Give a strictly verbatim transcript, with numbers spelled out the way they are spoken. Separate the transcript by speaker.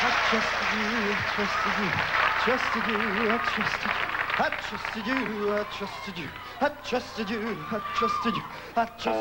Speaker 1: trusted you, I trusted you, I trusted you, I trusted you, I trusted you, I trusted you, I trusted you, I trusted you, I trusted